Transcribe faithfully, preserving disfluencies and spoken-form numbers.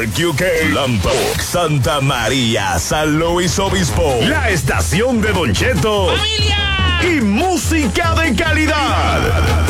Albuquerque, Lambert, Santa María, San Luis Obispo. La estación de Don Cheto. ¡Familia! Y música de calidad.